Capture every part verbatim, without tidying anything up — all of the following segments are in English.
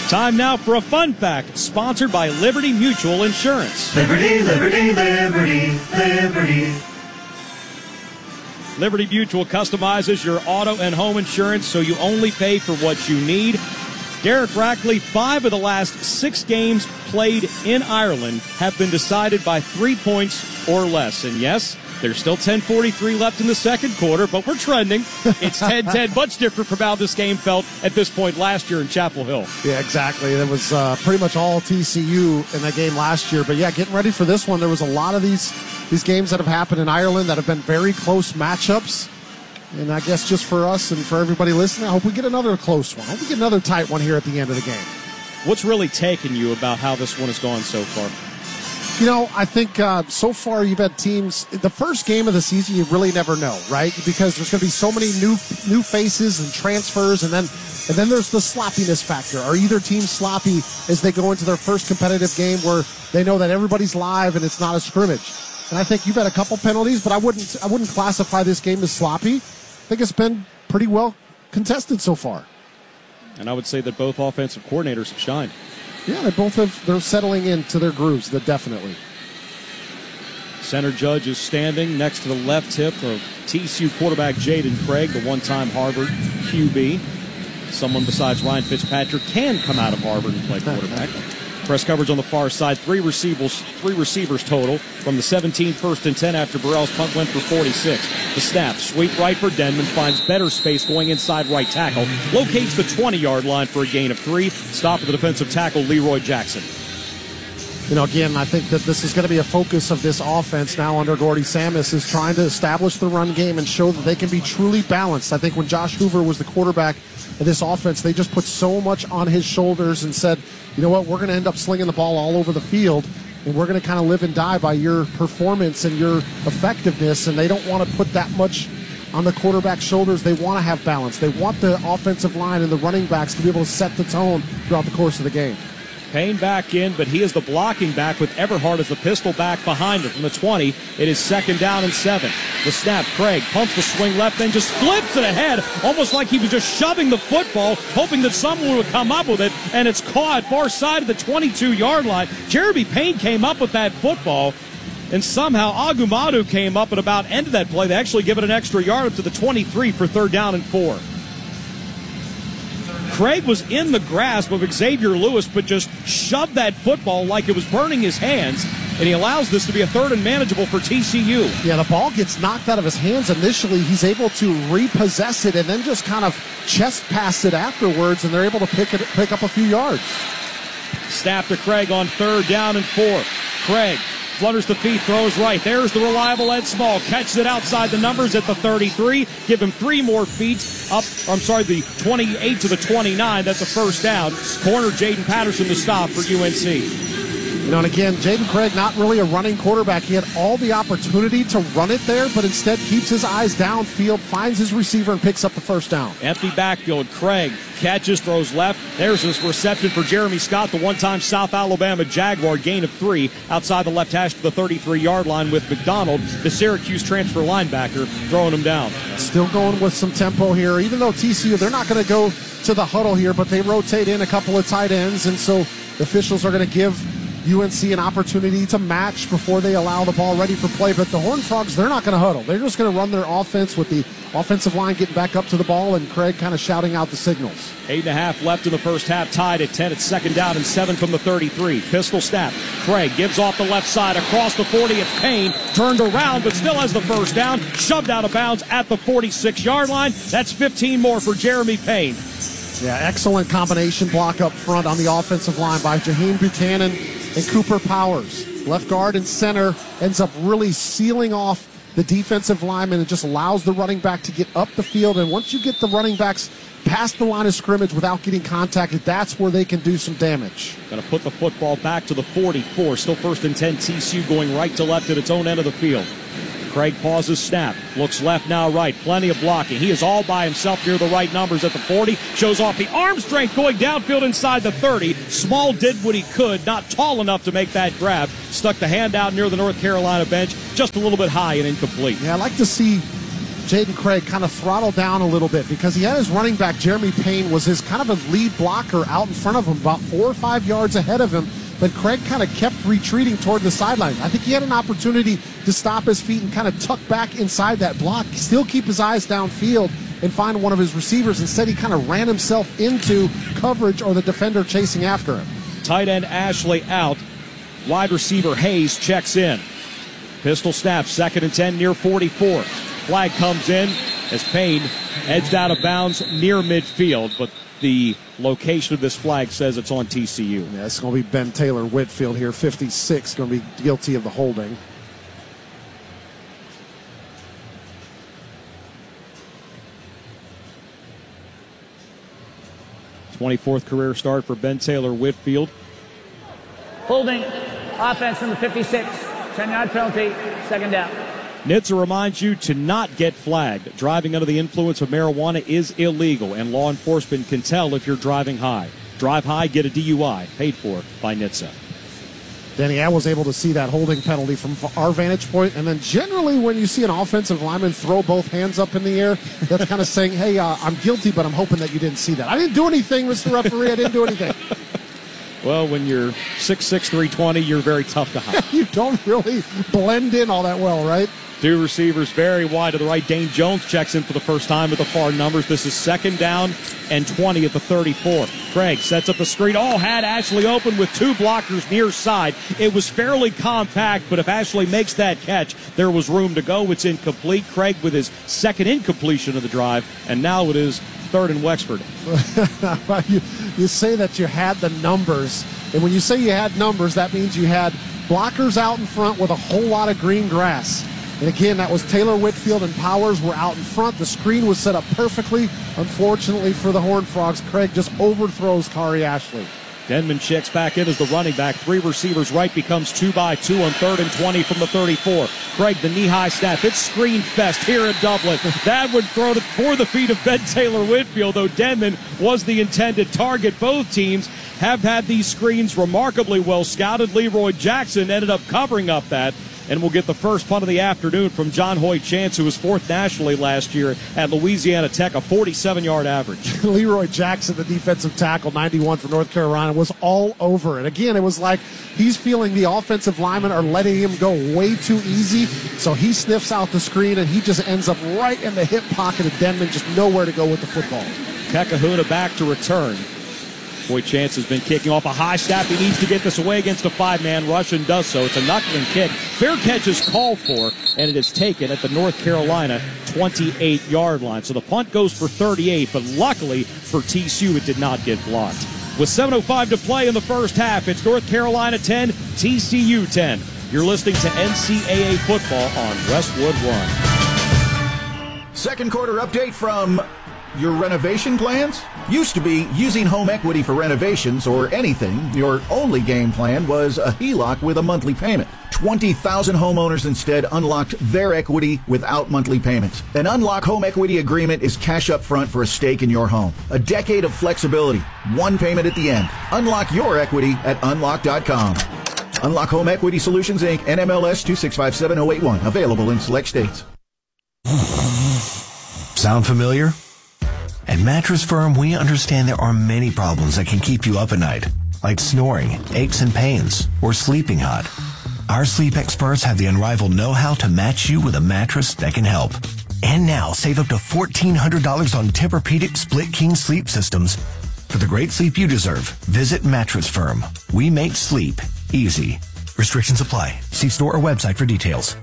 Time now for a fun fact, sponsored by Liberty Mutual Insurance. Liberty, Liberty, Liberty, Liberty. Liberty Mutual customizes your auto and home insurance so you only pay for what you need. Derek Rackley, five of the last six games played in Ireland have been decided by three points or less. And yes, there's still ten forty-three left in the second quarter, but we're trending. It's ten ten, much different from how this game felt at this point last year in Chapel Hill. Yeah, exactly. It was uh, pretty much all T C U in that game last year. But, yeah, getting ready for this one, there was a lot of these these games that have happened in Ireland that have been very close matchups. And I guess just for us and for everybody listening, I hope we get another close one. I hope we get another tight one here at the end of the game. What's really taken you about how this one has gone so far? You know, I think uh, so far you've had teams, the first game of the season you really never know, right? Because there's going to be so many new new faces and transfers, and then and then there's the sloppiness factor. Are either team sloppy as they go into their first competitive game where they know that everybody's live and it's not a scrimmage? And I think you've had a couple penalties, but I wouldn't I wouldn't classify this game as sloppy. I think it's been pretty well contested so far. And I would say that both offensive coordinators have shined. Yeah, they both have, they're settling into their grooves, they're definitely. Center Judge is standing next to the left hip of T C U quarterback Jaden Craig, the one-time Harvard Q B. Someone besides Ryan Fitzpatrick can come out of Harvard and play quarterback. Press coverage on the far side. Three receivers, three receivers total from the seventeen, first and ten after Burrell's punt went for forty-six. The snap, sweep right for Denman, finds better space going inside right tackle. Locates the twenty-yard line for a gain of three. Stop of the defensive tackle, Leroy Jackson. You know, again, I think that this is going to be a focus of this offense now under Gordy Samus, is trying to establish the run game and show that they can be truly balanced. I think when Josh Hoover was the quarterback of this offense, they just put so much on his shoulders and said, you know what, we're going to end up slinging the ball all over the field, and we're going to kind of live and die by your performance and your effectiveness, and they don't want to put that much on the quarterback's shoulders. They want to have balance. They want the offensive line and the running backs to be able to set the tone throughout the course of the game. Payne back in, but he is the blocking back with Everhart as the pistol back behind him from the twenty. It is second down and seven. The snap, Craig pumps the swing left, then just flips it ahead, almost like he was just shoving the football, hoping that someone would come up with it, and it's caught far side of the twenty-two-yard line. Jeremy Payne came up with that football, and somehow Agumadu came up at about end of that play. They actually give it an extra yard up to the twenty-three for third down and four. Craig was in the grasp of Xavier Lewis, but just shoved that football like it was burning his hands, and he allows this to be a third and manageable for T C U. Yeah, the ball gets knocked out of his hands initially. He's able to repossess it and then just kind of chest pass it afterwards, and they're able to pick it, pick up a few yards. Snap to Craig on third down and four. Craig flutters the feet, throws right. There's the reliable Ed Small. Catches it outside the numbers at the thirty-three. Give him three more feet up, I'm sorry, the twenty-eight to the twenty-nine. That's a first down. Corner Jaden Patterson to stop for U N C. You know, and again, Jaden Craig, not really a running quarterback. He had all the opportunity to run it there, but instead keeps his eyes downfield, finds his receiver, and picks up the first down. Empty backfield. Craig catches, throws left. There's his reception for Jeremy Scott, the one-time South Alabama Jaguar. Gain of three outside the left hash to the thirty-three-yard line with McDonald, the Syracuse transfer linebacker, throwing him down. Still going with some tempo here. Even though T C U, they're not going to go to the huddle here, but they rotate in a couple of tight ends, and so the officials are going to give U N C an opportunity to match before they allow the ball ready for play. But the Horned Frogs, they're not going to huddle. They're just going to run their offense with the offensive line getting back up to the ball and Craig kind of shouting out the signals. Eight and a half left in the first half, tied at ten. It's second down and seven from the thirty-three. Pistol snap. Craig gives off the left side across the forty. It's Payne, turned around, but still has the first down. Shoved out of bounds at the forty-six-yard line. That's fifteen more for Jeremy Payne. Yeah, excellent combination block up front on the offensive line by Jaheim Buchanan and Cooper Powers. Left guard and center ends up really sealing off the defensive lineman and just allows the running back to get up the field. And once you get the running backs past the line of scrimmage without getting contacted, that's where they can do some damage. Going to put the football back to the forty-four. Still first and ten, T C U going right to left at its own end of the field. Craig pauses, snap, looks left, now right, plenty of blocking. He is all by himself near the right numbers at the forty, shows off the arm strength going downfield inside the thirty. Small did what he could, not tall enough to make that grab. Stuck the hand out near the North Carolina bench, just a little bit high and incomplete. Yeah, I like to see Jaden Craig kind of throttle down a little bit because he had his running back, Jeremy Payne, was his kind of a lead blocker out in front of him, about four or five yards ahead of him. But Craig kind of kept retreating toward the sideline. I think he had an opportunity to stop his feet and kind of tuck back inside that block, still keep his eyes downfield and find one of his receivers. Instead, he kind of ran himself into coverage or the defender chasing after him. Tight end Ashley out. Wide receiver Hayes checks in. Pistol snap, second and ten near forty-four. Flag comes in as Payne edged out of bounds near midfield, but the location of this flag says it's on T C U. Yeah, it's going to be Ben Taylor Whitfield here, fifty-six, going to be guilty of the holding. twenty-fourth career start for Ben Taylor Whitfield. Holding, offense number fifty-six, ten-yard penalty, second down. N H T S A reminds you to not get flagged. Driving under the influence of marijuana is illegal, and law enforcement can tell if you're driving high. Drive high, get a D U I. Paid for by N H T S A. Danny, I was able to see that holding penalty from our vantage point, and then generally when you see an offensive lineman throw both hands up in the air, that's kind of saying, hey, uh, I'm guilty, but I'm hoping that you didn't see that. I didn't do anything, Mister Referee. I didn't do anything. Well, when you're six six, three twenty, you're very tough to hide. You don't really blend in all that well, right? Two receivers very wide to the right. Dane Jones checks in for the first time with the far numbers. This is second down and twenty at the thirty-four. Craig sets up the screen. All had Ashley open with two blockers near side. It was fairly compact, but if Ashley makes that catch, there was room to go. It's incomplete. Craig with his second incompletion of the drive, and now it is third and Wexford. you, you say that you had the numbers, and when you say you had numbers, that means you had blockers out in front with a whole lot of green grass. And again, that was Taylor Whitfield and Powers were out in front. The screen was set up perfectly. Unfortunately for the Horned Frogs, Craig just overthrows Kari Ashley. Denman checks back in as the running back. Three receivers right, becomes two by two on third and twenty from the thirty-four. Craig, the knee-high snap. It's screen fest here in Dublin. That would throw it for the feet of Ben Taylor Whitfield, though Denman was the intended target. Both teams have had these screens remarkably well scouted. Leroy Jackson ended up covering up that. And we'll get the first punt of the afternoon from John Hoyt Chance, who was fourth nationally last year at Louisiana Tech, a forty-seven-yard average. Leroy Jackson, the defensive tackle, ninety-one for North Carolina, was all over it. Again, it was like he's feeling the offensive linemen are letting him go way too easy, so he sniffs out the screen, and he just ends up right in the hip pocket of Denman, just nowhere to go with the football. Kekahuna back to return. Hoyt Chance has been kicking off a high snap. He needs to get this away against a five-man rush and does so. It's a knuckling kick. Fair catch is called for, and it is taken at the North Carolina twenty-eight-yard line. So the punt goes for thirty-eight, but luckily for T C U, it did not get blocked. With seven oh five to play in the first half, it's North Carolina ten, T C U ten. You're listening to N C double A football on Westwood One. Second quarter update from your renovation plans? Used to be using home equity for renovations or anything. Your only game plan was a H E L O C with a monthly payment. twenty thousand homeowners instead unlocked their equity without monthly payments. An Unlock Home Equity Agreement is cash up front for a stake in your home. A decade of flexibility. One payment at the end. Unlock your equity at unlock dot com. Unlock Home Equity Solutions, Incorporated, N M L S two six five seven oh eight one. Available in select states. Sound familiar? At Mattress Firm, we understand there are many problems that can keep you up at night, like snoring, aches and pains, or sleeping hot. Our sleep experts have the unrivaled know-how to match you with a mattress that can help. And now, save up to fourteen hundred dollars on Tempur-Pedic Split King sleep systems. For the great sleep you deserve, visit Mattress Firm. We make sleep easy. Restrictions apply. See store or website for details.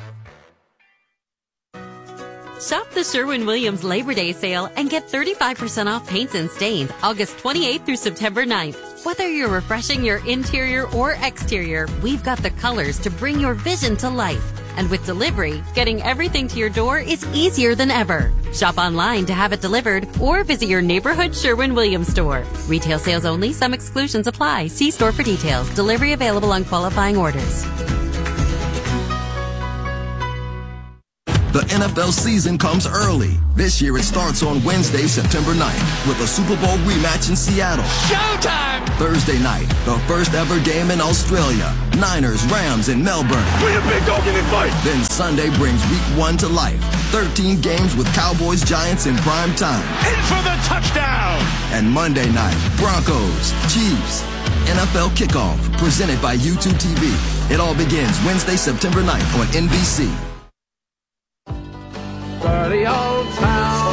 Shop the Sherwin-Williams Labor Day sale and get thirty-five percent off paints and stains August twenty-eighth through September ninth. Whether you're refreshing your interior or exterior, we've got the colors to bring your vision to life. And with delivery, getting everything to your door is easier than ever. Shop online to have it delivered or visit your neighborhood Sherwin-Williams store. Retail sales only. Some exclusions apply. See store for details. Delivery available on qualifying orders. The N F L season comes early. This year it starts on Wednesday, September ninth, with a Super Bowl rematch in Seattle. Showtime! Thursday night, the first ever game in Australia. Niners, Rams in Melbourne. We a big dog in this fight! Then Sunday brings week one to life. thirteen games with Cowboys, Giants in prime time. In for the touchdown! And Monday night, Broncos, Chiefs. N F L kickoff, presented by YouTube T V. It all begins Wednesday, September ninth on N B C. Dirty old town.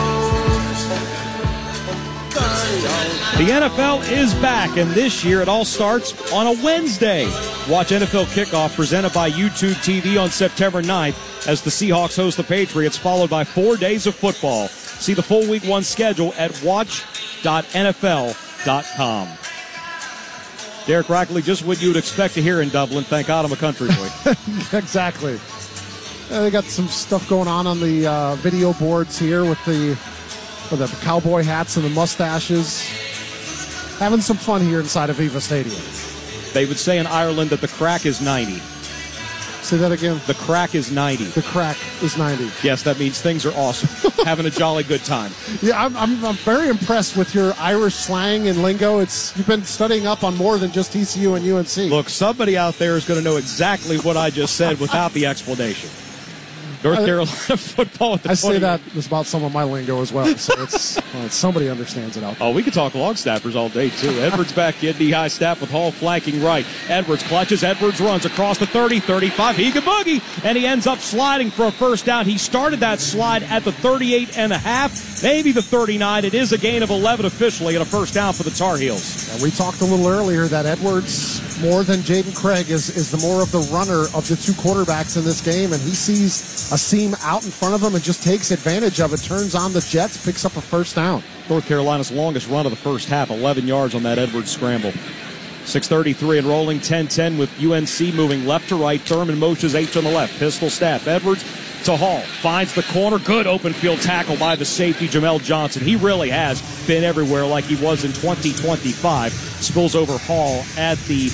The N F L is back, and this year it all starts on a Wednesday. Watch N F L Kickoff presented by YouTube T V on September ninth as the Seahawks host the Patriots, followed by four days of football. See the full week one schedule at watch dot N F L dot com. Derek Rackley, just what you would expect to hear in Dublin. Thank God I'm a country boy. Exactly. Uh, they got some stuff going on on the uh, video boards here with the, with the cowboy hats and the mustaches. Having some fun here inside of Viva Stadium. They would say in Ireland that the crack is ninety. Say that again. The crack is ninety. The crack is ninety. Yes, that means things are awesome. Having a jolly good time. Yeah, I'm, I'm, I'm very impressed with your Irish slang and lingo. It's you've been studying up on more than just T C U and U N C. Look, somebody out there is going to know exactly what I just said without the explanation. North Carolina football at the I say twenty that is about some of my lingo as well, so it's well, somebody understands it out there. Oh, we could talk long snappers all day, too. Edwards back in, knee-high snap with Hall flanking right. Edwards clutches, Edwards runs across the thirty, thirty-five, he can boogie, and he ends up sliding for a first down. He started that slide at the thirty-eight and a half, maybe the thirty-nine. It is a gain of eleven officially and a first down for the Tar Heels. And we talked a little earlier that Edwards, more than Jaden Craig, is, is the more of the runner of the two quarterbacks in this game, and he sees a seam out in front of him and just takes advantage of it, turns on the jets, picks up a first down. North Carolina's longest run of the first half, eleven yards on that Edwards scramble. six thirty-three and rolling, ten ten with U N C moving left to right. Thurman motions H on the left. Pistol snap. Edwards to Hall. Finds the corner. Good open field tackle by the safety, Jamel Johnson. He really has been everywhere like he was in twenty twenty-five. Spills over Hall at the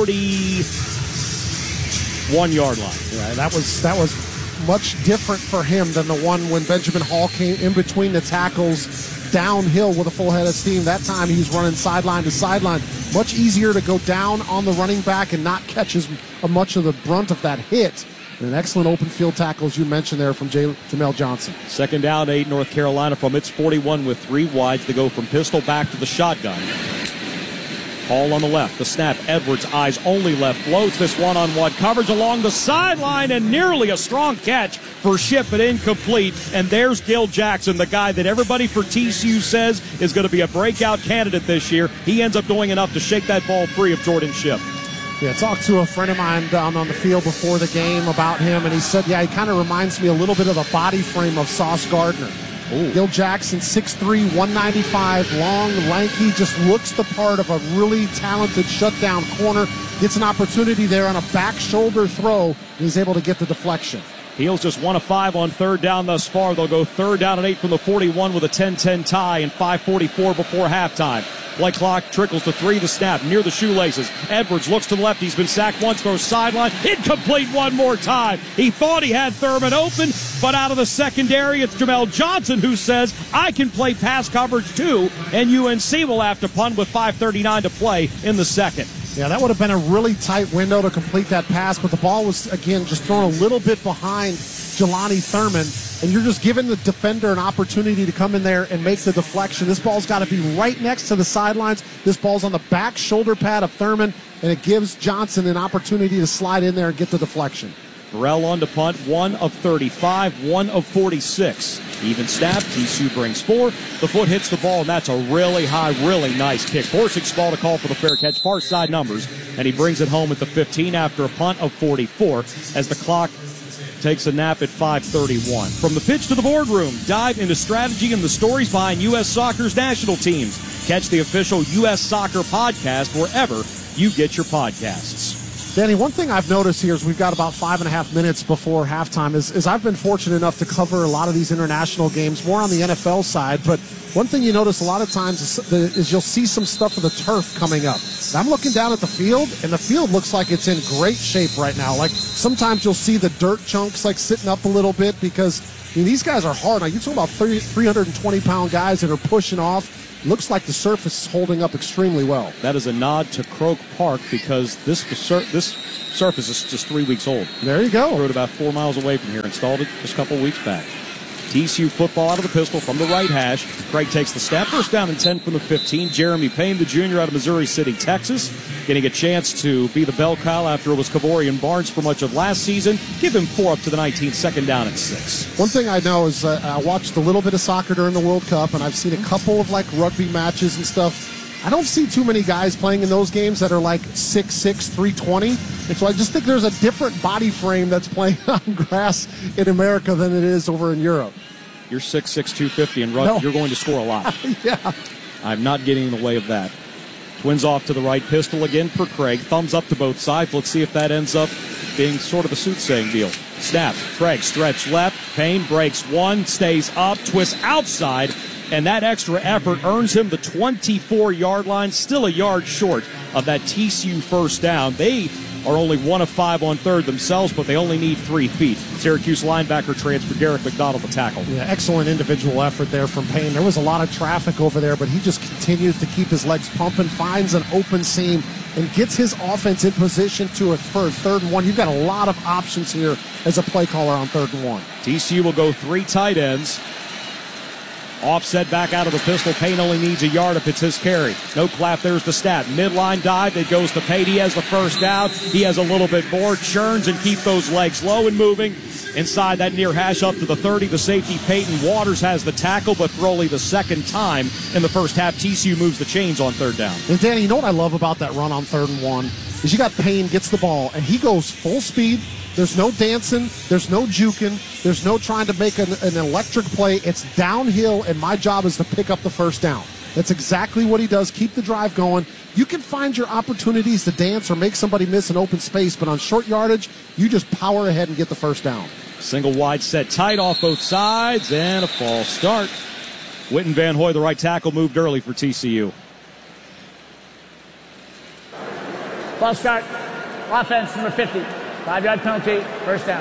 forty-one-yard line. Yeah, that was that was much different for him than the one when Benjamin Hall came in between the tackles downhill with a full head of steam. That time he was running sideline to sideline. Much easier to go down on the running back and not catch as much of the brunt of that hit. And an excellent open field tackle, as you mentioned there, from J- Jamel Johnson. Second down, eight, North Carolina from its forty-one with three wides to go from pistol back to the shotgun. Hall on the left, the snap, Edwards, eyes only left, floats this one-on-one coverage along the sideline, and nearly a strong catch for Shipp, but incomplete. And there's Gil Jackson, the guy that everybody for T C U says is going to be a breakout candidate this year. He ends up doing enough to shake that ball free of Jordan Shipp. Yeah, I talked to a friend of mine down on the field before the game about him, and he said, yeah, he kind of reminds me a little bit of the body frame of Sauce Gardner. Ooh. Gil Jackson, six three, one ninety-five, long, lanky, just looks the part of a really talented shutdown corner. Gets an opportunity there on a back shoulder throw, and he's able to get the deflection. Heels just one of five on third down thus far. They'll go third down and eight from the forty-one with a ten ten tie and five forty-four before halftime. Play clock trickles to three, the snap, near the shoelaces. Edwards looks to the left. He's been sacked once, throws sideline. Incomplete one more time. He thought he had Thurman open, but out of the secondary, it's Jamel Johnson who says, I can play pass coverage too, and U N C will have to punt with five thirty-nine to play in the second. Yeah, that would have been a really tight window to complete that pass, but the ball was, again, just thrown a little bit behind Jelani Thurman, and you're just giving the defender an opportunity to come in there and make the deflection. This ball's got to be right next to the sidelines. This ball's on the back shoulder pad of Thurman, and it gives Johnson an opportunity to slide in there and get the deflection. Burrell on to punt, one of thirty-five, one of forty-six. Even snap, T C U brings four. The foot hits the ball, and that's a really high, really nice kick. Forsyth's ball to call for the fair catch, far side numbers, and he brings it home at the fifteen after a punt of forty-four as the clock takes a nap at five thirty-one. From the pitch to the boardroom, dive into strategy and the stories behind U S Soccer's national teams. Catch the official U S Soccer podcast wherever you get your podcasts. Danny, one thing I've noticed here is we've got about five and a half minutes before halftime is, is I've been fortunate enough to cover a lot of these international games, more on the N F L side, but one thing you notice a lot of times is, the, is you'll see some stuff of the turf coming up. And I'm looking down at the field, and the field looks like it's in great shape right now. Like sometimes you'll see the dirt chunks like sitting up a little bit because I mean, these guys are hard. Now, you're talking about thirty, three hundred twenty pound guys that are pushing off. Looks like the surface is holding up extremely well. That is a nod to Croke Park because this this surface is just three weeks old. There you go. Rode about four miles away from here. Installed it just a couple weeks back. T C U football out of the pistol from the right hash. Craig takes the snap. First down and ten from the fifteen. Jeremy Payne, the junior out of Missouri City, Texas, getting a chance to be the bell cow after it was Kavorian Barnes for much of last season. Give him four up to the nineteen, second down and six. One thing I know is uh, I watched a little bit of soccer during the World Cup, and I've seen a couple of like rugby matches and stuff. I don't see too many guys playing in those games that are like six six, three twenty. And so I just think there's a different body frame that's playing on grass in America than it is over in Europe. You're six six, two fifty, and rugby, no. You're going to score a lot. Yeah. I'm not getting in the way of that. Twins off to the right, pistol again for Craig. Thumbs up to both sides. Let's see if that ends up being sort of a soothsaying deal. Snap. Craig stretch left. Payne breaks one, stays up, twists outside, and that extra effort earns him the twenty-four-yard line, still a yard short of that T C U first down. They are only one of five on third themselves, but they only need three feet. Syracuse linebacker transfer Derek McDonald to tackle. Yeah, excellent individual effort there from Payne. There was a lot of traffic over there, but he just continues to keep his legs pumping, finds an open seam, and gets his offense in position to a for a third and one. You've got a lot of options here as a play caller on third and one. T C U will go three tight ends. Offset back out of the pistol. Payne only needs a yard if it's his carry. No clap. There's the stat. Midline dive. It goes to Payne. He has the first down. He has a little bit more. Churns and keep those legs low and moving. Inside that near hash up to the thirty. The safety Peyton Waters has the tackle, but for only the second time in the first half, T C U moves the chains on third down. And Danny, you know what I love about that run on third and one is you got Payne gets the ball, and he goes full speed. There's no dancing. There's no juking. There's no trying to make an, an electric play. It's downhill, and my job is to pick up the first down. That's exactly what he does. Keep the drive going. You can find your opportunities to dance or make somebody miss an open space, but on short yardage, you just power ahead and get the first down. Single wide set tight off both sides, and a false start. Witten Van Hoy, the right tackle, moved early for T C U. False start. Offense, number fifty. Five-yard penalty, first down.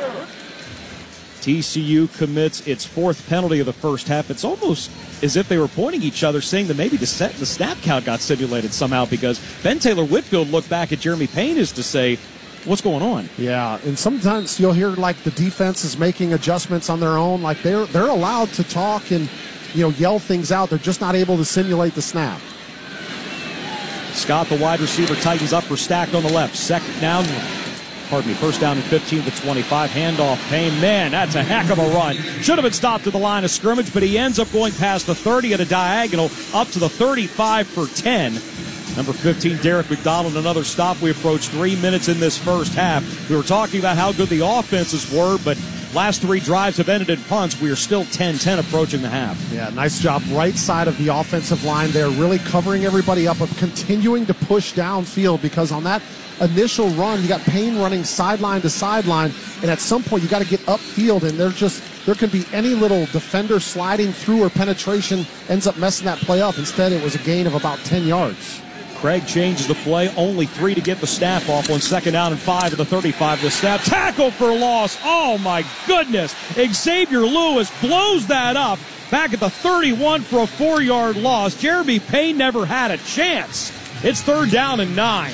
T C U commits its fourth penalty of the first half. It's almost as if they were pointing at each other, saying that maybe the, set, the snap count got simulated somehow, because Ben Taylor Whitfield looked back at Jeremy Payne as to say, what's going on? Yeah, and sometimes you'll hear like the defense is making adjustments on their own. Like they're they're allowed to talk and, you know, yell things out. They're just not able to simulate the snap. Scott, the wide receiver, tightens up for Stack on the left. Second down. Pardon me, first down and fifteen to twenty-five. Handoff, Payne. Man, that's a heck of a run. Should have been stopped at the line of scrimmage, but he ends up going past the thirty at a diagonal up to the thirty-five for ten. Number fifteen, Derek McDonald, another stop. We approach three minutes in this first half. We were talking about how good the offenses were, but last three drives have ended in punts. We are still ten ten approaching the half. Yeah, nice job. Right side of the offensive line there, really covering everybody up, but continuing to push downfield, because on that initial run, you got Payne running sideline to sideline, and at some point you got to get upfield, and there's just there can be any little defender sliding through or penetration ends up messing that play up. Instead, it was a gain of about ten yards. Craig changes the play. Only three to get the snap off on second down and five at the thirty-five. The snap. Tackle for loss. Oh, my goodness. Xavier Lewis blows that up back at the thirty-one for a four-yard loss. Jeremy Payne never had a chance. It's third down and nine.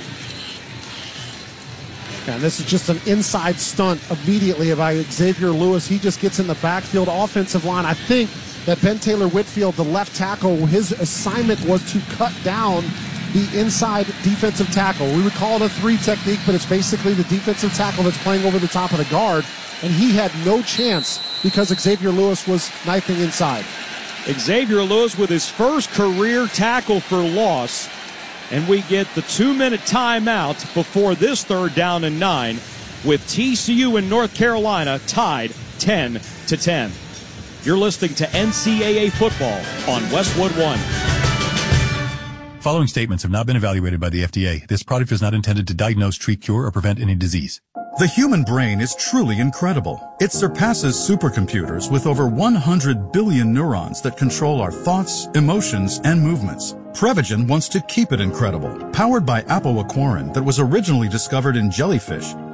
And this is just an inside stunt immediately by Xavier Lewis. He just gets in the backfield offensive line. I think that Ben Taylor Whitfield, the left tackle, his assignment was to cut down the inside defensive tackle. We would call it a three technique, but it's basically the defensive tackle that's playing over the top of the guard. And he had no chance because Xavier Lewis was knifing inside. Xavier Lewis with his first career tackle for loss. And we get the two-minute timeout before this third down and nine, with T C U and North Carolina tied ten to ten. You're listening to N C double A football on Westwood One. Following statements have not been evaluated by the F D A. This product is not intended to diagnose, treat, cure, or prevent any disease. The human brain is truly incredible. It surpasses supercomputers with over one hundred billion neurons that control our thoughts, emotions, and movements. Prevagen wants to keep it incredible. Powered by Apoaquarin that was originally discovered in jellyfish,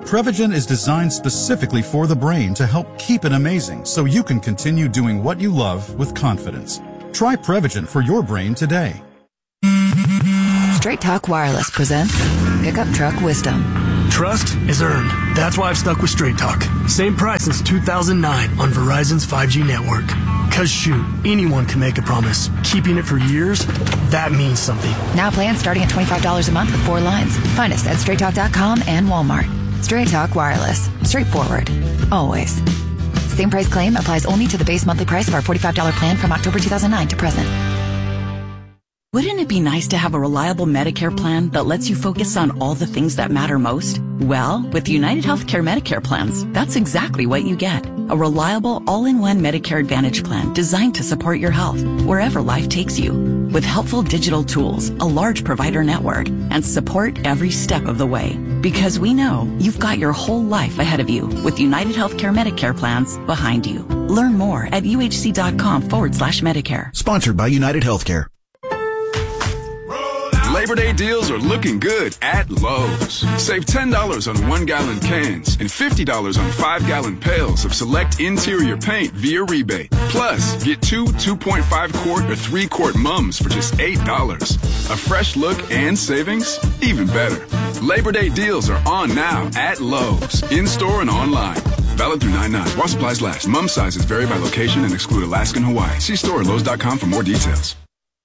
Prevagen is designed specifically for the brain to help keep it amazing so you can continue doing what you love with confidence. Try Prevagen for your brain today. Straight Talk Wireless presents Pickup Truck Wisdom. Trust is earned. That's why I've stuck with Straight Talk. Same price since two thousand nine on Verizon's five G network. Cause shoot, anyone can make a promise. Keeping it for years, that means something. Now plans starting at twenty-five dollars a month with four lines. Find us at straight talk dot com and Walmart. Straight Talk Wireless. Straightforward. Always. Same price claim applies only to the base monthly price of our forty-five dollars plan from October two thousand nine to present. Wouldn't it be nice to have a reliable Medicare plan that lets you focus on all the things that matter most? Well, with United Healthcare Medicare plans, that's exactly what you get. A reliable, all-in-one Medicare Advantage plan designed to support your health wherever life takes you. With helpful digital tools, a large provider network, and support every step of the way. Because we know you've got your whole life ahead of you with United Healthcare Medicare plans behind you. Learn more at uhc.com forward slash Medicare. Sponsored by United Healthcare. Labor Day deals are looking good at Lowe's. Save ten dollars on one-gallon cans and fifty dollars on five-gallon pails of select interior paint via rebate. Plus, get two two point five quart or three quart mums for just eight dollars. A fresh look and savings? Even better. Labor Day deals are on now at Lowe's, in-store and online. Valid through nine nine. While supplies last. Mum sizes vary by location and exclude Alaska and Hawaii. See store at Lowe's dot com for more details.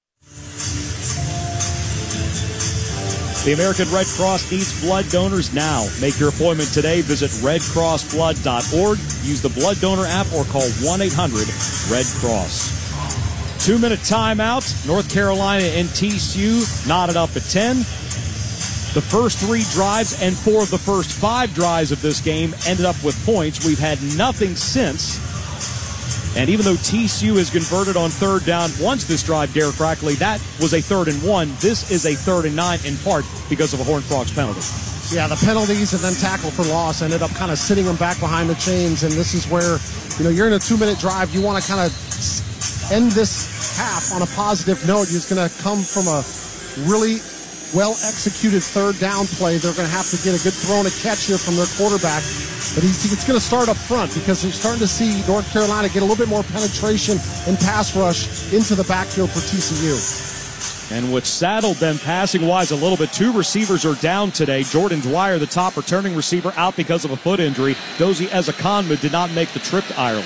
The American Red Cross needs blood donors now. Make your appointment today. Visit red cross blood dot org. Use the Blood Donor app or call one eight hundred red cross. Two-minute timeout. North Carolina and T C U knotted up at ten. The first three drives and four of the first five drives of this game ended up with points. We've had nothing since. And even though T C U has converted on third down once this drive, Derek Rackley, that was a third and one. This is a third and nine in part because of a Horned Frogs penalty. Yeah, the penalties and then tackle for loss ended up kind of sitting them back behind the chains. And this is where, you know, you're in a two-minute drive. You want to kind of end this half on a positive note. You're just going to come from a really well-executed third down play. They're going to have to get a good throw and a catch here from their quarterback. But he's, it's going to start up front because they're starting to see North Carolina get a little bit more penetration and pass rush into the backfield for T C U. And what saddled them passing-wise a little bit, two receivers are down today. Jordan Dwyer, the top returning receiver, out because of a foot injury. Dozie Ezekonmu did not make the trip to Ireland.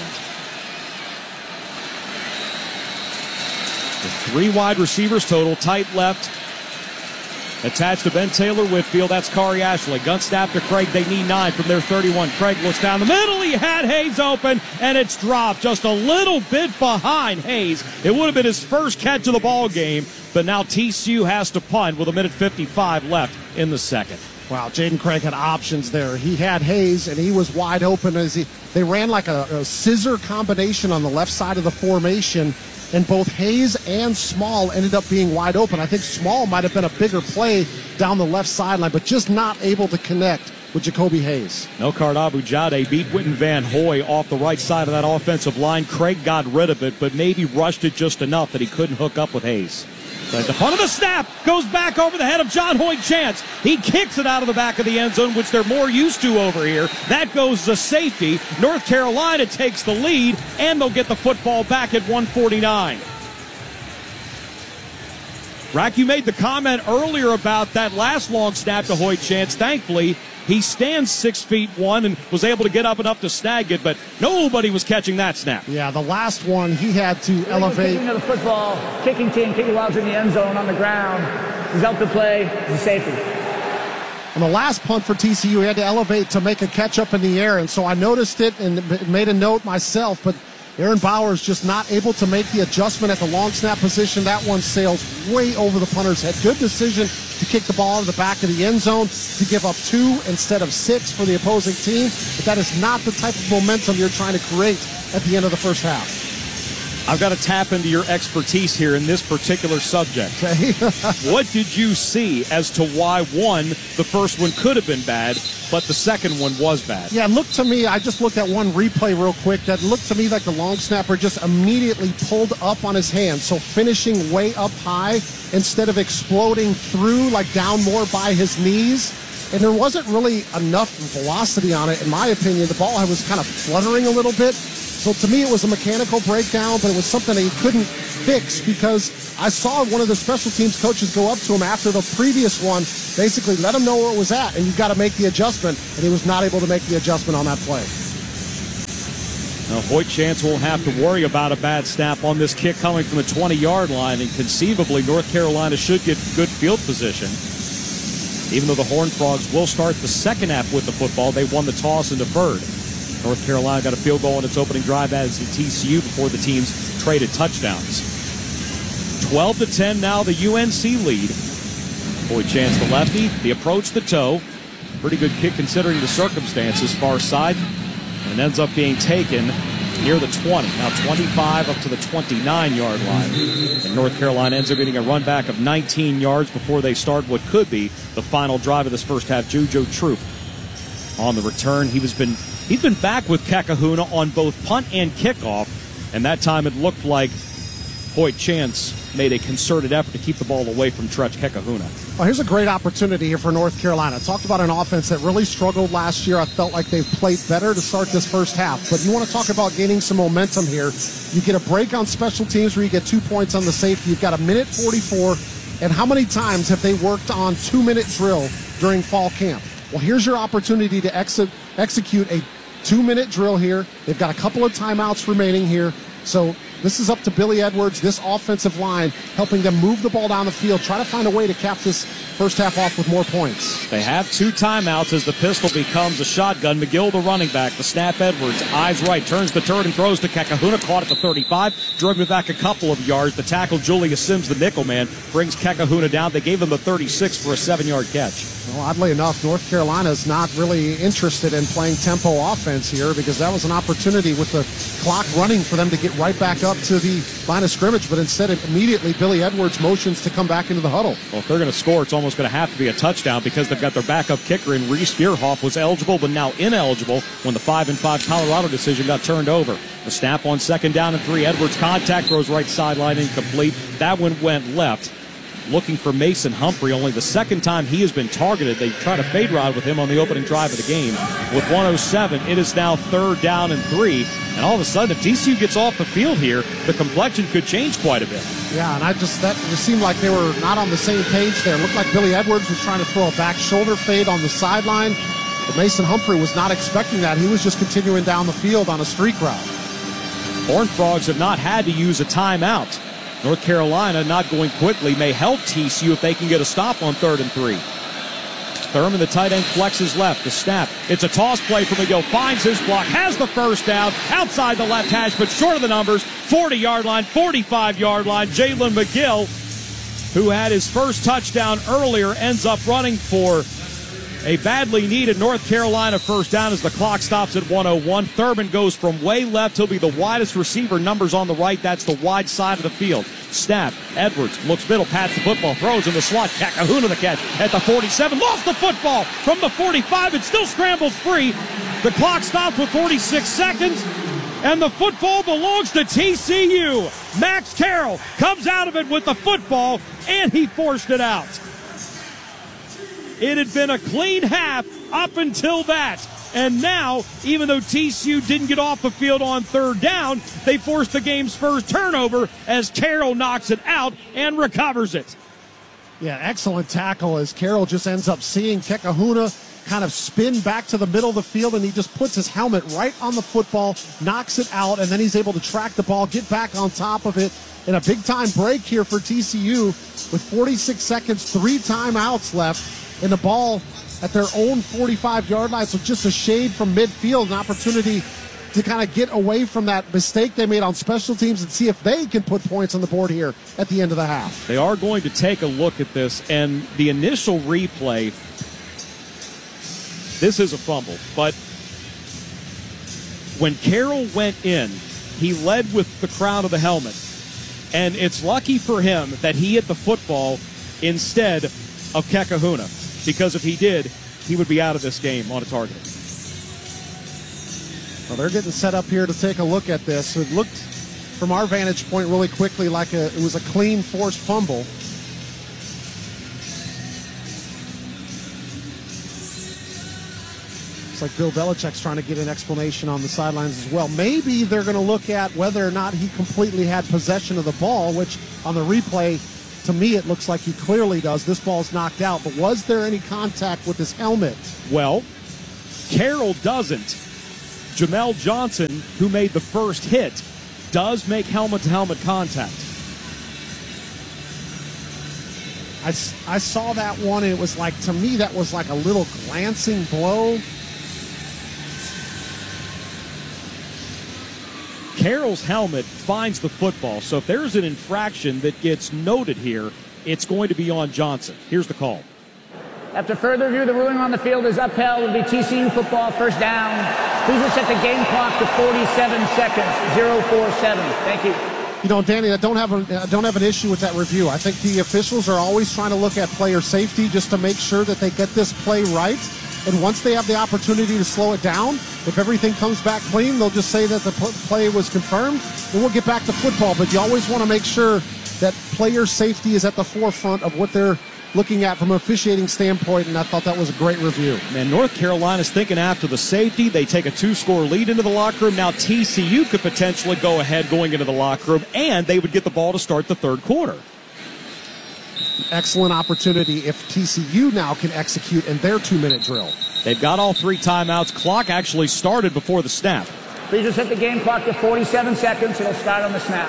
The three wide receivers total, tight left. Attached to Ben Taylor Whitfield, that's Kari Ashley. Gun snap to Craig, they need nine from their thirty-one. Craig looks down the middle, he had Hayes open, and it's dropped just a little bit behind Hayes. It would have been his first catch of the ball game, but now T C U has to punt with a minute fifty-five left in the second. Wow, Jaden Craig had options there. He had Hayes, and he was wide open as he. They ran like a, a scissor combination on the left side of the formation, and both Hayes and Small ended up being wide open. I think Small might have been a bigger play down the left sideline, but just not able to connect with Jacoby Hayes. Nokard Abu-Jade beat Witten Van Hoy off the right side of that offensive line. Craig got rid of it, but maybe rushed it just enough that he couldn't hook up with Hayes. But the punt of the snap goes back over the head of John Hoyt Chance. He kicks it out of the back of the end zone, which they're more used to over here. That goes to safety. North Carolina takes the lead, and they'll get the football back at one forty-nine. Rack, you made the comment earlier about that last long snap to Hoyt Chance. Thankfully, he stands six feet one and was able to get up enough to snag it, but nobody was catching that snap. Yeah, the last one, he had to elevate. Kicking of the football, kicking team, kicking while it's in the end zone on the ground. He's out to play, he's safety. On the last punt for T C U, he had to elevate to make a catch up in the air, and so I noticed it and made a note myself, but Aaron Bowers just not able to make the adjustment at the long snap position. That one sails way over the punter's head. Good decision to kick the ball out of the back of the end zone, to give up two instead of six for the opposing team. But that is not the type of momentum you're trying to create at the end of the first half. I've got to tap into your expertise here in this particular subject. Okay. What did you see as to why, one, the first one could have been bad, but the second one was bad? Yeah, look to me, I just looked at one replay real quick. That looked to me like the long snapper just immediately pulled up on his hand. So finishing way up high instead of exploding through, like down more by his knees. and there wasn't really enough velocity on it. In my opinion, the ball was kind of fluttering a little bit. So to me, it was a mechanical breakdown, but it was something that he couldn't fix because I saw one of the special teams coaches go up to him after the previous one, basically let him know where it was at, and you've got to make the adjustment, and he was not able to make the adjustment on that play. Now, Hoyt Chance won't have to worry about a bad snap on this kick coming from the twenty-yard line, and conceivably North Carolina should get good field position. Even though the Horned Frogs will start the second half with the football, they won the toss and deferred. North Carolina got a field goal on its opening drive as the T C U before the teams traded touchdowns. twelve to ten now, the U N C lead. Hoyt Chance, the lefty, the approach, the toe. Pretty good kick considering the circumstances, far side, and ends up being taken near the twenty. Now twenty-five up to the twenty-nine-yard line. And North Carolina ends up getting a run back of nineteen yards before they start what could be the final drive of this first half. Jujo Troop on the return. He was been he's been back with Kakahuna on both punt and kickoff, and that time it looked like Hoyt Chance made a concerted effort to keep the ball away from Tretch Kakahuna. Well, here's a great opportunity here for North Carolina. Talked about an offense that really struggled last year. I felt like they've played better to start this first half. But you want to talk about gaining some momentum here. You get a break on special teams where you get two points on the safety. You've got a minute forty-four. And how many times have they worked on two-minute drill during fall camp? Well, here's your opportunity to ex- execute a two-minute drill here. They've got a couple of timeouts remaining here. So this is up to Billy Edwards, this offensive line, helping them move the ball down the field, try to find a way to cap this first half off with more points. They have two timeouts as the pistol becomes a shotgun. McGill, the running back, the snap Edwards, eyes right, turns the turret and throws to Kakahuna, caught at the thirty-five, drove it back a couple of yards. The tackle, Julius Sims, the nickel man, brings Kakahuna down. They gave him the thirty-six for a seven-yard catch. Well, oddly enough, North Carolina is not really interested in playing tempo offense here because that was an opportunity with the clock running for them to get right back up to the line of scrimmage, but instead immediately Billy Edwards motions to come back into the huddle. Well, if they're going to score, it's almost going to have to be a touchdown because they've got their backup kicker in Reese Bierhoff was eligible but now ineligible when the five and five Colorado decision got turned over. The snap on second down and three. Edwards contact, throws right sideline incomplete. That one went left. Looking for Mason Humphrey, only the second time he has been targeted. They try to fade route with him on the opening drive of the game. With one oh seven, it is now third down and three. And all of a sudden, if T C U gets off the field here, the complexion could change quite a bit. Yeah, and I just that just seemed like they were not on the same page there. It looked like Billy Edwards was trying to throw a back shoulder fade on the sideline, but Mason Humphrey was not expecting that. He was just continuing down the field on a streak route. Horned Frogs have not had to use a timeout. North Carolina, not going quickly, may help T C U if they can get a stop on third and three. Thurman, the tight end, flexes left. The snap. It's a toss play from McGill. Finds his block. Has the first down. Outside the left hash, but short of the numbers. forty-yard line, forty-five-yard line. Jalen McGill, who had his first touchdown earlier, ends up running for a badly needed North Carolina first down as the clock stops at one oh one. Thurman goes from way left. He'll be the widest receiver. Numbers on the right. That's the wide side of the field. Snap. Edwards looks middle, pats the football, throws in the slot. Kakahuna the catch at the forty-seven. Lost the football from the forty-five. It still scrambles free. The clock stops with forty-six seconds. And the football belongs to T C U. Max Carroll comes out of it with the football, and he forced it out. It had been a clean half up until that. And now, even though T C U didn't get off the field on third down, they forced the game's first turnover as Carroll knocks it out and recovers it. Yeah, excellent tackle as Carroll just ends up seeing Kakahuna kind of spin back to the middle of the field, and he just puts his helmet right on the football, knocks it out, and then he's able to track the ball, get back on top of it. In a big-time break here for T C U with forty-six seconds, three timeouts left. And the ball at their own forty-five-yard line, so just a shade from midfield, an opportunity to kind of get away from that mistake they made on special teams and see if they can put points on the board here at the end of the half. They are going to take a look at this, and the initial replay, this is a fumble, but when Carroll went in, he led with the crown of the helmet, and it's lucky for him that he hit the football instead of Kakahuna. Because if he did, he would be out of this game on a target. Well, they're getting set up here to take a look at this. It looked, from our vantage point, really quickly like a, it was a clean, forced fumble. It's like Bill Belichick's trying to get an explanation on the sidelines as well. Maybe they're going to look at whether or not he completely had possession of the ball, which on the replay, to me, it looks like he clearly does. This ball's knocked out, but was there any contact with his helmet? Well, Carroll doesn't. Jamel Johnson, who made the first hit, does make helmet-to-helmet contact. I, I saw that one, and it was like, to me, that was like a little glancing blow. Carroll's helmet finds the football, so if there's an infraction that gets noted here, it's going to be on Johnson. Here's the call. After further review, the ruling on the field is upheld. It will be T C U football, first down. Please reset the game clock to forty-seven seconds, zero four seven. Thank you. You know, Danny, I don't have a, I don't have an issue with that review. I think the officials are always trying to look at player safety just to make sure that they get this play right. And once they have the opportunity to slow it down, if everything comes back clean, they'll just say that the play was confirmed, and we'll get back to football. But you always want to make sure that player safety is at the forefront of what they're looking at from an officiating standpoint, and I thought that was a great review. And North Carolina's thinking after the safety. They take a two-score lead into the locker room. Now T C U could potentially go ahead going into the locker room, and they would get the ball to start the third quarter. Excellent opportunity if T C U now can execute in their two-minute drill. They've got all three timeouts. Clock actually started before the snap. Please reset the game clock to forty-seven seconds. It'll start on the snap.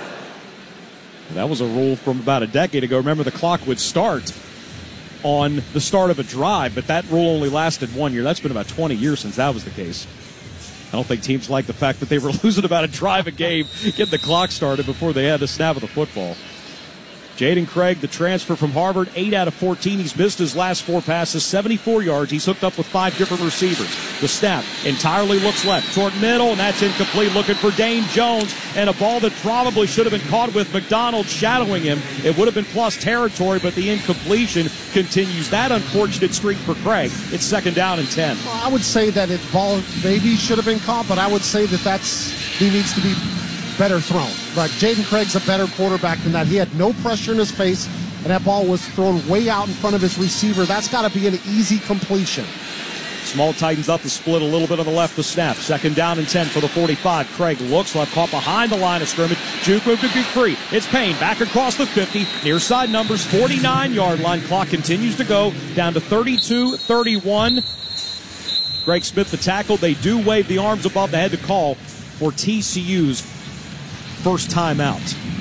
That was a rule from about a decade ago. Remember, the clock would start on the start of a drive, but that rule only lasted one year. That's been about twenty years since that was the case. I don't think teams like the fact that they were losing about a drive a game, getting the clock started before they had the snap of the football. Jaden Craig, the transfer from Harvard, eight out of fourteen. He's missed his last four passes, seventy-four yards. He's hooked up with five different receivers. The snap entirely looks left, short middle, and that's incomplete. Looking for Dane Jones, and a ball that probably should have been caught with McDonald shadowing him. It would have been plus territory, but the incompletion continues that unfortunate streak for Craig. It's second down and ten. Well, I would say that it ball maybe should have been caught, but I would say that that's he needs to be better thrown. But Jaden Craig's a better quarterback than that. He had no pressure in his face, and that ball was thrown way out in front of his receiver. That's got to be an easy completion. Small tightens up the split a little bit on the left, the snap. Second down and ten for the forty-five. Craig looks left, caught behind the line of scrimmage. Juke move to be free. It's Payne back across the fifty. Near side numbers, forty-nine-yard line. Clock continues to go down to thirty-two thirty-one. Greg Smith, the tackle. They do wave the arms above the head to call for T C U's first timeout.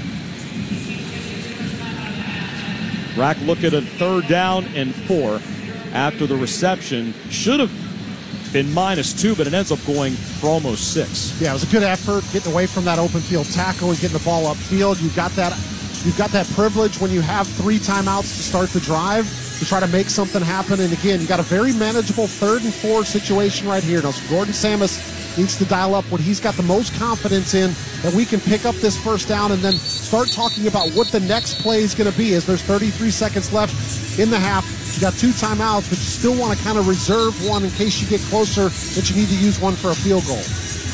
Rack look at a third down and four after the reception. Should have been minus two, but it ends up going for almost six. Yeah, it was a good effort getting away from that open field tackle and getting the ball upfield. You've got that, you've got that privilege when you have three timeouts to start the drive to try to make something happen. And again, you got a very manageable third and four situation right here. Now, so Gordon Samus needs to dial up what he's got the most confidence in, that we can pick up this first down and then start talking about what the next play is going to be, as there's thirty-three seconds left in the half. You got two timeouts, but you still want to kind of reserve one in case you get closer that you need to use one for a field goal.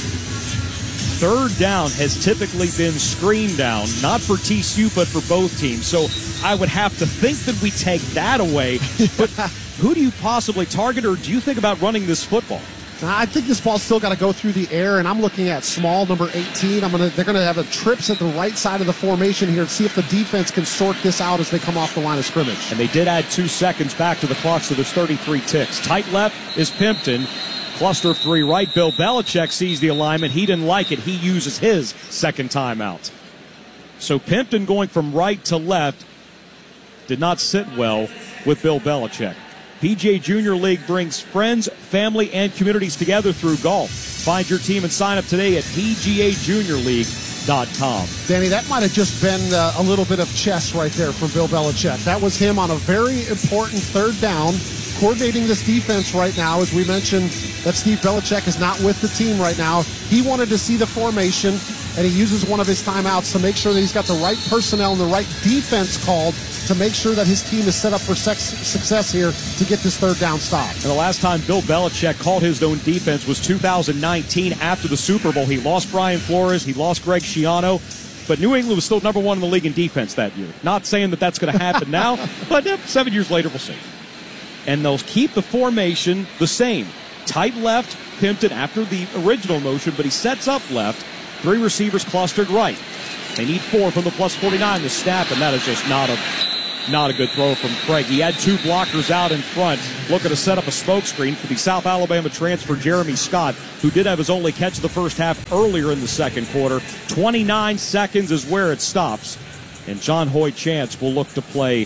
Third down has typically been screen down, not for T C U, but for both teams. So I would have to think that we take that away. But who do you possibly target, or do you think about running this football? I think this ball's still got to go through the air, and I'm looking at small number eighteen. I'm gonna, they're going to have a trips at the right side of the formation here and see if the defense can sort this out as they come off the line of scrimmage. And they did add two seconds back to the clock, so there's thirty-three ticks. Tight left is Pimpton. Cluster of three right. Bill Belichick sees the alignment. He didn't like it. He uses his second timeout. So Pimpton going from right to left did not sit well with Bill Belichick. P G A Junior League brings friends, family, and communities together through golf. Find your team and sign up today at P G A Junior League dot com. Danny, that might have just been uh, a little bit of chess right there for Bill Belichick. That was him on a very important third down, coordinating this defense right now. As we mentioned, that Steve Belichick is not with the team right now. He wanted to see the formation, and he uses one of his timeouts to make sure that he's got the right personnel and the right defense called to make sure that his team is set up for success here to get this third down stop. And the last time Bill Belichick called his own defense was two thousand nineteen after the Super Bowl. He lost Brian Flores. He lost Greg Schiano. But New England was still number one in the league in defense that year. Not saying that that's going to happen now, but uh, seven years later, we'll see. And they'll keep the formation the same. Tight left, Pimpton after the original motion, but he sets up left. Three receivers clustered right. They need four from the plus forty-nine to snap, and that is just not a not a good throw from Craig. He had two blockers out in front, looking to set up a smokescreen for the South Alabama transfer Jeremy Scott, who did have his only catch of the first half earlier in the second quarter. twenty-nine seconds is where it stops, and John Hoy Chance will look to play,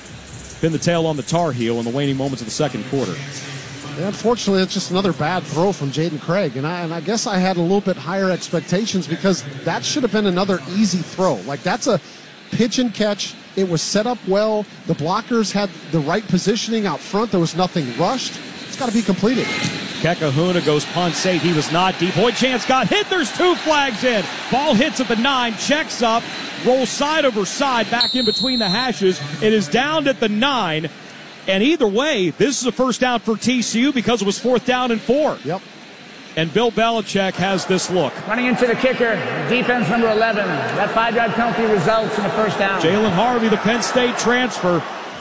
pin the tail on the Tar Heel in the waning moments of the second quarter. Yeah, unfortunately, it's just another bad throw from Jaden Craig, and I, and I guess I had a little bit higher expectations because that should have been another easy throw. Like, that's a pitch and catch. It was set up well. The blockers had the right positioning out front. There was nothing rushed. It's got to be completed. Kekahuna goes punt safe. He was not deep. Hoy Chance got hit. There's two flags in. Ball hits at the nine, checks up, rolls side over side back in between the hashes. It is down at the nine. And either way, this is a first down for T C U because it was fourth down and four. Yep. And Bill Belichick has this look. Running into the kicker, defense number eleven. That five-yard penalty results in a first down. Jalen Harvey, the Penn State transfer,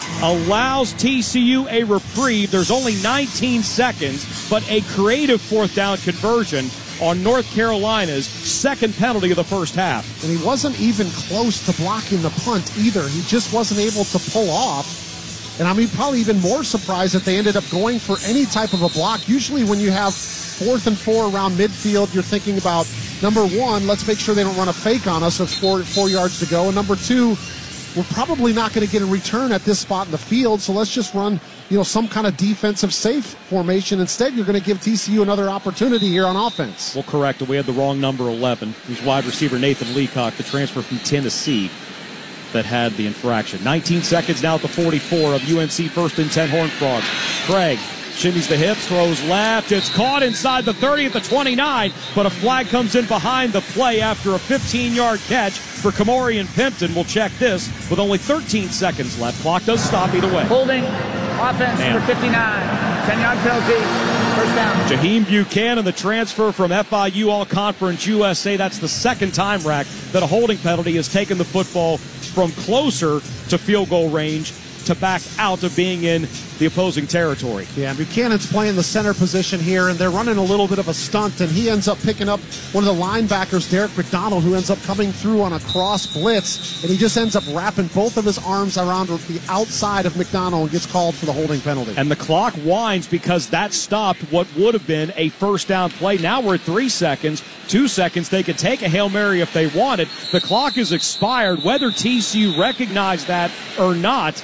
allows T C U a reprieve. There's only nineteen seconds, but a creative fourth down conversion on North Carolina's second penalty of the first half. And he wasn't even close to blocking the punt either. He just wasn't able to pull off. And I mean, probably even more surprised that they ended up going for any type of a block. Usually when you have fourth and four around midfield, you're thinking about, number one, let's make sure they don't run a fake on us. So it's four, four yards to go. And number two, we're probably not going to get a return at this spot in the field. So let's just run, you know, some kind of defensive safe formation. Instead, you're going to give T C U another opportunity here on offense. Well, correct. We had the wrong number eleven. It was wide receiver Nathan Leacock, the transfer from Tennessee, that had the infraction. nineteen seconds now at the forty-four of U N C first and ten Horned Frogs. Craig shimmies the hips, throws left. It's caught inside the thirty at the twenty-nine, but a flag comes in behind the play after a fifteen-yard catch for Kamorian Pimpton. We'll check this with only thirteen seconds left. Clock does stop either way. Holding, offense Man. number fifty-nine. ten-yard penalty, first down. Jaheim Buchanan, the transfer from F I U All-Conference U S A. That's the second time, Rack, that a holding penalty has taken the football from closer to field goal range to back out of being in the opposing territory. Yeah, Buchanan's playing the center position here, and they're running a little bit of a stunt, and he ends up picking up one of the linebackers, Derek McDonald, who ends up coming through on a cross blitz, and he just ends up wrapping both of his arms around the outside of McDonald and gets called for the holding penalty. And the clock winds because that stopped what would have been a first down play. Now we're at three seconds, two seconds. They could take a Hail Mary if they wanted. The clock is expired. Whether T C U recognized that or not,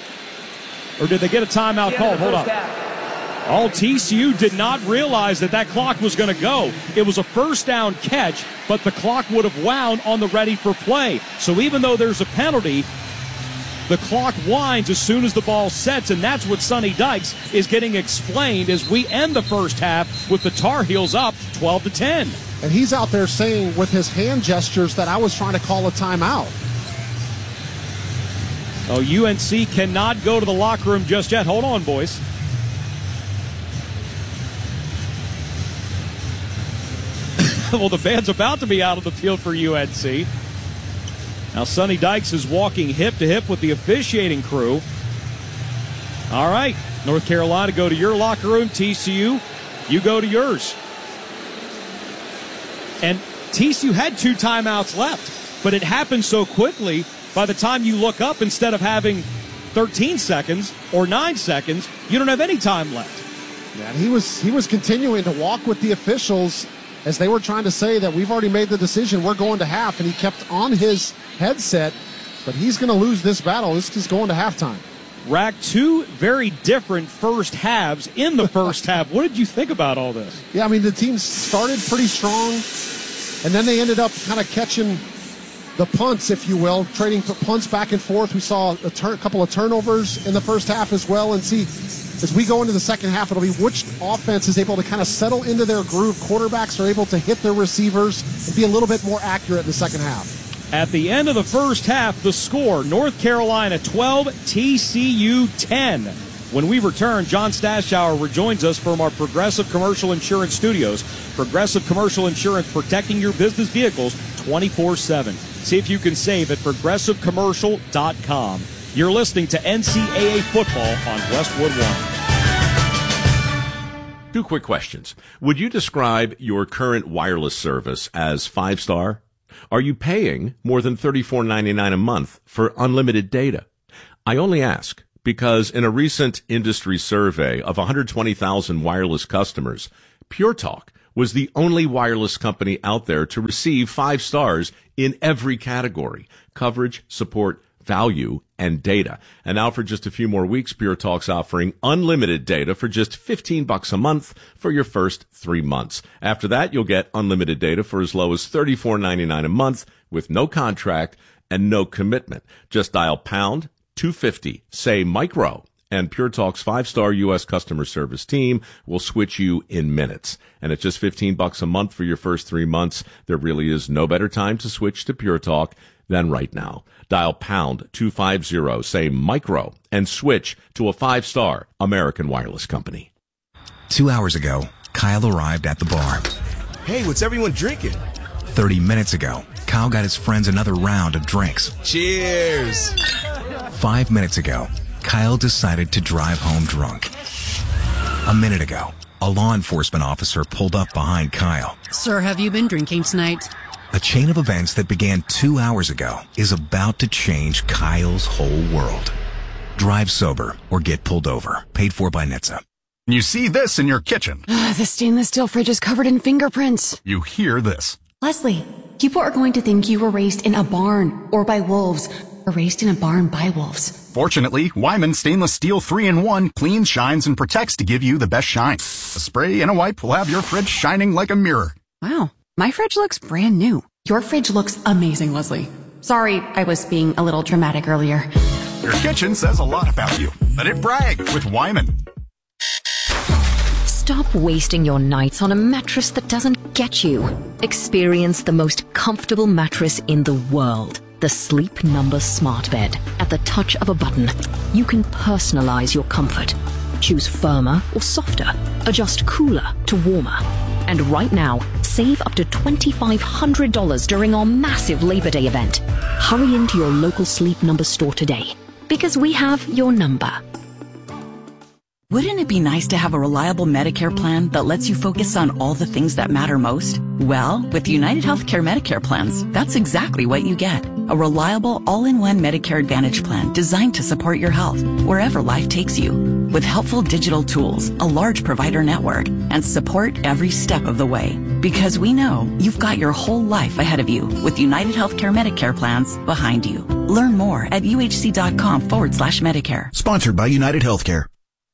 or did they get a timeout called? Hold on. All T C U did not realize that that clock was going to go. It was a first down catch, but the clock would have wound on the ready for play. So even though there's a penalty, the clock winds as soon as the ball sets, and that's what Sonny Dykes is getting explained as we end the first half with the Tar Heels up twelve to ten. And he's out there saying with his hand gestures that I was trying to call a timeout. Oh, U N C cannot go to the locker room just yet. Hold on, boys. Well, the band's about to be out of the field for U N C. Now, Sonny Dykes is walking hip to hip with the officiating crew. All right, North Carolina, go to your locker room. T C U, you go to yours. And T C U had two timeouts left, but it happened so quickly. By the time you look up, instead of having thirteen seconds or nine seconds, you don't have any time left. Yeah, he was he was continuing to walk with the officials as they were trying to say that we've already made the decision, we're going to half, and he kept on his headset, but he's going to lose this battle. This is going to halftime. Rack, two very different first halves in the first half. What did you think about all this? Yeah, I mean, the team started pretty strong, and then they ended up kind of catching the punts, if you will, trading punts back and forth. We saw a, turn, a couple of turnovers in the first half as well. And see, as we go into the second half, it'll be which offense is able to kind of settle into their groove. Quarterbacks are able to hit their receivers and be a little bit more accurate in the second half. At the end of the first half, the score, North Carolina twelve, T C U ten. When we return, John Stashower rejoins us from our Progressive Commercial Insurance Studios. Progressive Commercial Insurance, protecting your business vehicles twenty-four seven. See if you can save at progressive commercial dot com. You're listening to N C double A football on Westwood One. Two quick questions. Would you describe your current wireless service as five-star? Are you paying more than thirty-four ninety-nine a month for unlimited data? I only ask because in a recent industry survey of one hundred twenty thousand wireless customers, Pure Talk was the only wireless company out there to receive five stars in every category: coverage, support, value, and data. And now for just a few more weeks, Pure Talk's offering unlimited data for just fifteen bucks a month for your first three months. After that, you'll get unlimited data for as low as thirty-four ninety-nine a month with no contract and no commitment. Just dial pound two fifty, say micro, and Pure Talk's five-star U S customer service team will switch you in minutes. And at just fifteen bucks a month for your first three months, there really is no better time to switch to Pure Talk than right now. Dial pound two fifty, say micro, and switch to a five-star American wireless company. Two hours ago, Kyle arrived at the bar. Hey, what's everyone drinking? Thirty minutes ago, Kyle got his friends another round of drinks. Cheers! Five minutes ago, Kyle decided to drive home drunk. A minute ago, a law enforcement officer pulled up behind Kyle. Sir, have you been drinking tonight? A chain of events that began two hours ago is about to change Kyle's whole world. Drive sober or get pulled over. Paid for by N H T S A. You see this in your kitchen. The stainless steel fridge is covered in fingerprints. You hear this. Leslie, people are going to think you were raised in a barn or by wolves, or raised in a barn by wolves. Fortunately, Wyman Stainless Steel three in one cleans, shines, and protects to give you the best shine. A spray and a wipe will have your fridge shining like a mirror. Wow, my fridge looks brand new. Your fridge looks amazing, Leslie. Sorry, I was being a little dramatic earlier. Your kitchen says a lot about you. Let it brag with Wyman. Stop wasting your nights on a mattress that doesn't get you. Experience the most comfortable mattress in the world. The Sleep Number Smart Bed. At the touch of a button, you can personalize your comfort. Choose firmer or softer. Adjust cooler to warmer. And right now, save up to two thousand five hundred dollars during our massive Labor Day event. Hurry into your local Sleep Number store today, because we have your number. Wouldn't it be nice to have a reliable Medicare plan that lets you focus on all the things that matter most? Well, with United Healthcare Medicare plans, that's exactly what you get. A reliable, all-in-one Medicare Advantage plan designed to support your health wherever life takes you. With helpful digital tools, a large provider network, and support every step of the way. Because we know you've got your whole life ahead of you with United Healthcare Medicare plans behind you. Learn more at uhc.com forward slash Medicare. Sponsored by United Healthcare.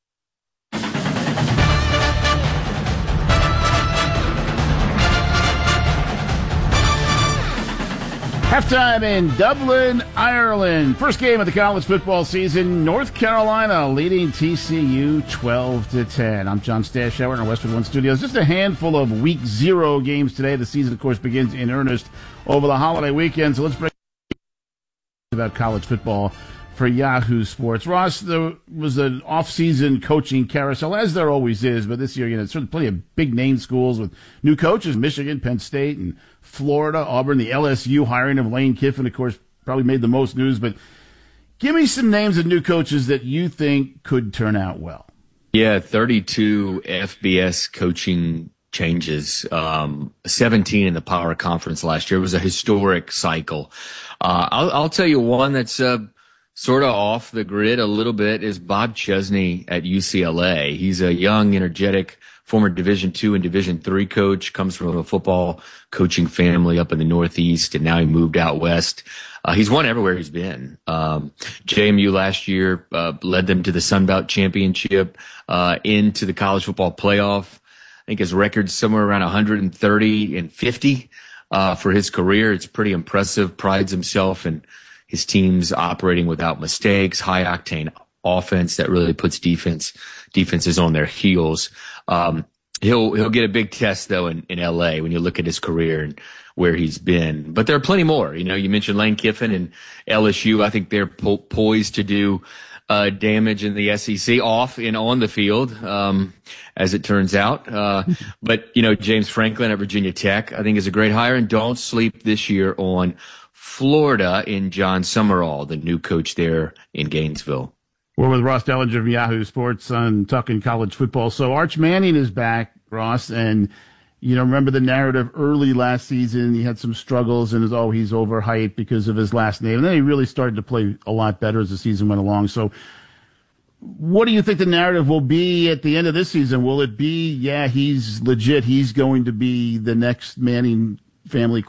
Halftime in Dublin, Ireland. First game of the college football season. North Carolina leading T C U twelve to ten. I'm John Stashower in our Westwood One studios. Just a handful of week zero games today. The season, of course, begins in earnest over the holiday weekend. So let's break about college football for Yahoo Sports. Ross, there was an off-season coaching carousel, as there always is, but this year, you know, there's certainly plenty of big-name schools with new coaches, Michigan, Penn State, and Florida, Auburn, the L S U hiring of Lane Kiffin, of course, probably made the most news, but give me some names of new coaches that you think could turn out well. Yeah, thirty-two F B S coaching changes, um, seventeen in the Power Conference last year. It was a historic cycle. Uh, I'll, I'll tell you one that's, uh, sort of off the grid a little bit is Bob Chesney at U C L A. He's a young, energetic, former Division two and Division three coach, comes from a football coaching family up in the Northeast, and now he moved out west. Uh, he's won everywhere he's been. Um, J M U last year, uh, led them to the Sun Belt Championship, uh, into the college football playoff. I think his record's somewhere around one hundred thirty and fifty, uh, for his career. It's pretty impressive, prides himself in his team's operating without mistakes, high octane offense that really puts defense, defenses on their heels. Um, he'll, he'll get a big test though in, in L A when you look at his career and where he's been. But there are plenty more. You know, you mentioned Lane Kiffin and L S U. I think they're po- poised to do, uh, damage in the S E C off and on the field, um, as it turns out. Uh, but, you know, James Franklin at Virginia Tech, I think is a great hire, and don't sleep this year on Florida in John Summerall, the new coach there in Gainesville. We're with Ross Dellinger from Yahoo Sports on talking college football. So Arch Manning is back, Ross, and you know, remember the narrative early last season, he had some struggles and, oh, he's overhyped because of his last name. And then he really started to play a lot better as the season went along. So what do you think the narrative will be at the end of this season? Will it be, yeah, he's legit, he's going to be the next Manning family